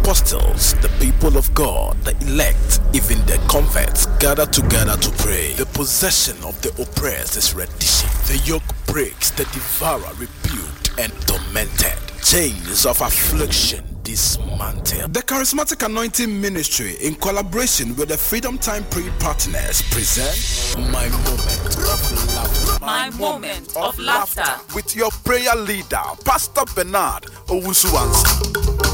apostles, the people of God, the elect, even the converts gather together to pray. The possession of the oppressed is reddition. The yoke breaks, the devourer rebuked and tormented. Chains of affliction dismantled. The Charismatic Anointing Ministry, in collaboration with the Freedom Time Prayer Partners, present My Moment of Laughter. My Moment of Laughter. With your prayer leader, Pastor Bernard Owusu-Ansah.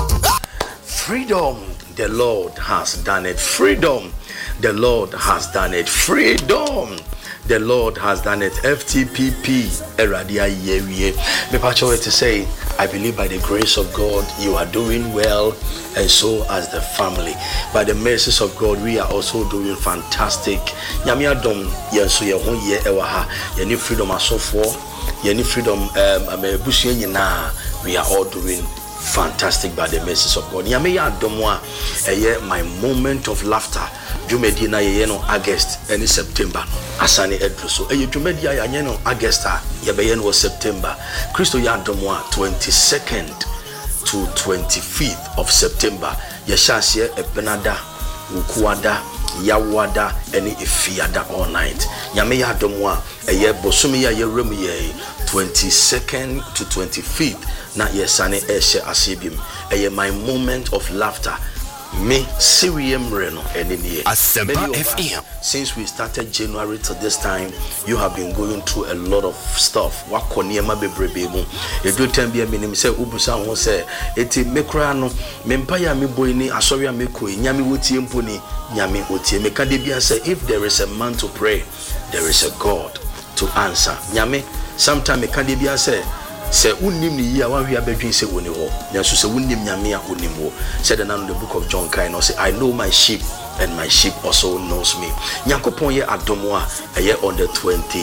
Freedom, the Lord has done it. Freedom, the Lord has done it. Freedom, the Lord has done it. FTPP, Eradia Yewie. Me pacho to say, I believe by the grace of God, you are doing well, and so as the family. By the mercies of God, we are also doing fantastic. Nyamia dom yenso ye ho ye ewaha. Ye ni freedom asofo, ye ni freedom amebusu nyina. We are all doing fantastic by the mercies of God. Nyame ya domwa my moment of laughter. Jumedi na ye no August and September. Asani edruso. Jumedi ya no August ye be no September. Christo ya domwa 22nd to 25th of September. Ye shasye ebenada ukuada yawada any ifiada all night. Nyame ya domwa bosumi ya ye remu ye 22nd to 25th. Na yesane eshe asibim. My moment of laughter. Me Sirium Reno and in here. Asempa FM. Since we started January to this time, you have been going through a lot of stuff. Wakoniema bebrebe. You do tembia minim say ubusa won say eti mekra no mempaya me boy ni asori ameko nyame wotie mponi nyame wotie meka de bia say if there is a man to pray, there is a God to answer. Nyame sometime meka de bia say unim ni ya wan hia bedwin se woni ho nyaso se unim nyame a onim ho said in the book of John kind say I know my sheep and my sheep also knows me. Nyankopon ye adomo a on the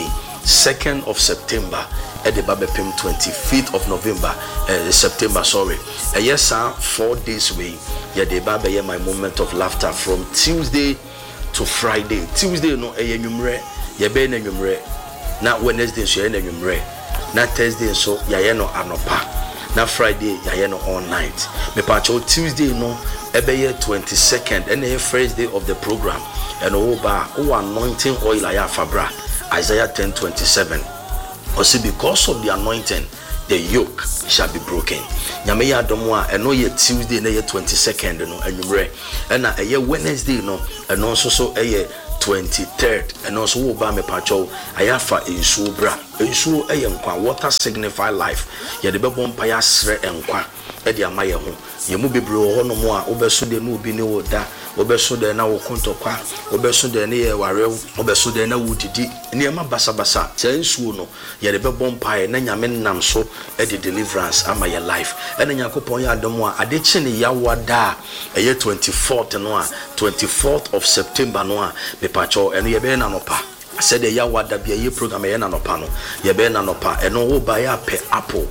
22nd of September at the Babepim 25th of November September sorry yes sir 4 days way ye the baba ye my moment of laughter from Tuesday to Friday. Tuesday no enwumre ye be na enwumre na Wednesday so ye na enwumre na Thursday so yaye no anopa na Friday yaye no all night me pacho Tuesday no ebeye 22nd and the first day of the program and oba anointing oil aya fabra Isaiah 10:27 or see because of the anointing the yoke shall be broken. Nyame ya domo a eno ye Tuesday na ye 22nd no anwumre na eye Wednesday no eno so eye 23rd and also oba me pacho ayafa ensuo bra ensuo enkwa water signify life ye de bebo mpa ya sre enkwa e de amaye ho ye mu bebre ho no mo a obeso de no obi ne woda obeso de na wo kontokwa obeso de ne ye warew obeso de na wudidi ne ma basa se ensuo no ye de bebo mpa ye na nyame nam so e de deliverance ama ye life e na yakopon ya adom a ade chi ne ya wada eye 24th no a 24th of September no a pacho eno ye be na nopa said ya wada bia ye program ye na nopa no ye be na nopa eno wo ba ya pe apple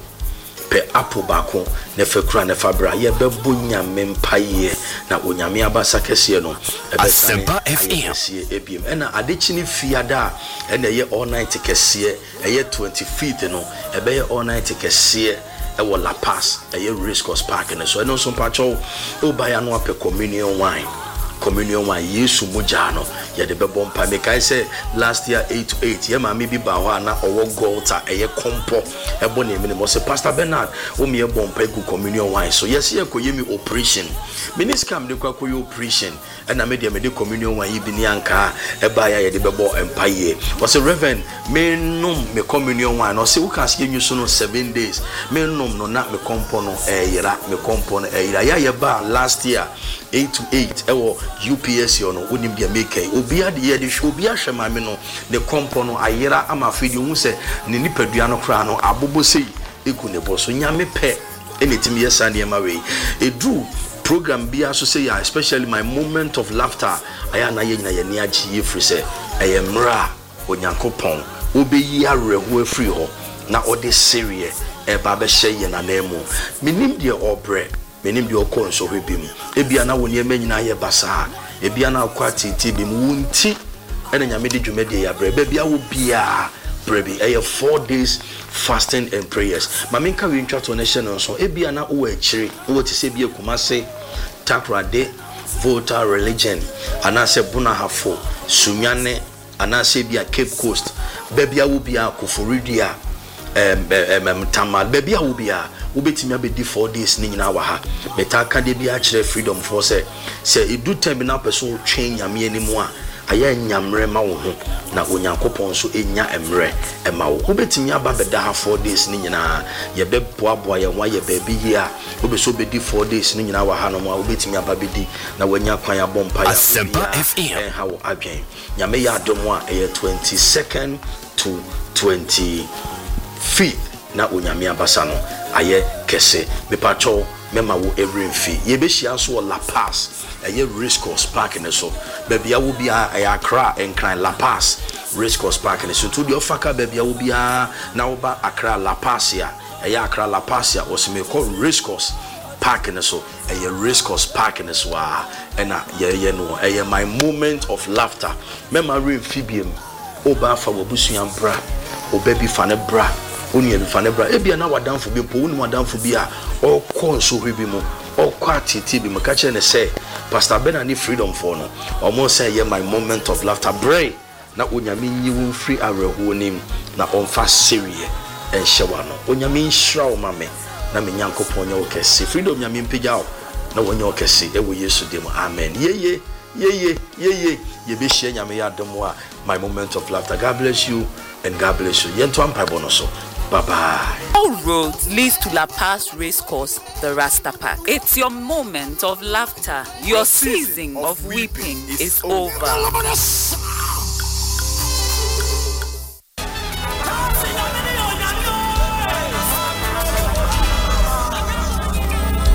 bako ne fekura ne fabra ye be bunya mempaye na onyame abasa kese no Asempa FM ebiem ena adechini fiada ena ye all night kese ye 25th no ebe ye all night kese ewo La Paz ye Race Course Park ne so eno so pacho o ba ya no ape communion wine Yesu mujano ya de bebo mpa me kai say last year 8-8 ye ma me bi ba ho na owo golta eye kompo ebo ne me mo say Pastor Bernard o me ebo mpa gu communion wine so yes ye koye me operation miniscam de kwa koye operation na me de communion wine bi ni anka e ba ya ye de bebo mpa ye o say Reverend me num me communion wine o say wo ka se nyu so no 7 days me num no na me kompo no yera me kompo no yera ya ye ba last year 8-8 ewo UPS no wonim dia make obi ade ye de obi ahwe ma me no ne kompo no ayera ama afidi hu se ne nipadua no kra no abobo sei eku ne bo so nyame pe anytime yes and yema we edu program bia so say especially my moment of laughter aya na ye nyina ye ni agi ye free say eyemra onyankopon obeyi areho afri ho na ode serie e ba be hye ye na na mu minim de obre menim de okon so hwebim ebia na woni emanyina ye basa ebia na akwati ti bim wunti ena nyame de dwumade ya bre bia wo bia brebi 4 days fasting and prayers maminka we ntwa to nation so ebia na wo akire wo ti se bia kumase Takrade, Volta Religion, Anase Bunahafo, Sunyane, Anase Bia Cape Coast, Bebia Ubia, Kufuridia, Tamal, Bebia Ubia, Ubetimia be 4 days in our ha. Betaka de Bia Freedom Force, say it do terminal person change me anymore. Aya nyamre ma wo ho na onyankopon so enya emre ema wo obetimi aba beda ha 4 days ni nyina ye beboaboa ye wa ye baabi yi a obeso bedi 4 days ni nyina wa ha no ma obetimi aba bedi na wanya kwan ya bompa ya ha wo adwen nyame ya adom a 22nd to 25th na onyame abasa no aye kese mepacho mema wo every fee ye be hia so La Paz aye Race Course Park ne so baby a wo bia Accra enkran La Paz Race Course Park ne so to the ofaka baby a wo bia na wo ba Accra La Paz ya aye Accra La Paz ya osime call Race Course Park ne so aye Race Course Park ne so na ye no aye my moment of laughter mema refibiem oba fa wo busuan bra obabi fa ne bra oni ebi fa ne bra ebia na wadanfo bi po oni wadanfo bi a okọ nso hwebi mu okọ atiti bi maka che ne say Pastor Benani Freedom for no omo say ye my moment of laughter pray na onyame nyiwu free areho nim na onfa serie enhyewa no onyame nhira o mame na me nyankopon nya okese Freedom nyame mpegya o na wonya okese ewo Yesu dem amen ye be share nyame ya dom a my moment of laughter. God bless you and God bless you yento ampa bonoso. Bye-bye. All roads leads to La Paz Race Course, the Rasta Park. It's your moment of laughter. Your season of weeping is over.